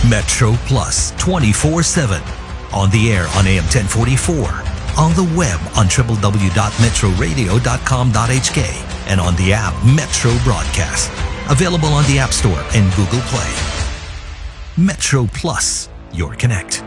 Metro Plus 24/7. On the air on AM 1044. On the web on www.metroradio.com.hk. And on the app Metro Broadcast. Available on the App Store and Google Play. Metro Plus, your connect.